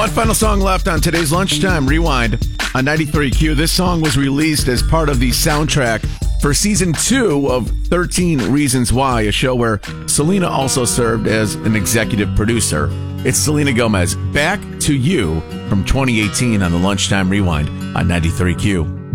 One final song left on today's Lunchtime Rewind on 93Q. This song was released as part of the soundtrack for Season 2 of 13 Reasons Why, a show where Selena also served as an executive producer. It's Selena Gomez, Back to You, from 2018 on the Lunchtime Rewind on 93Q.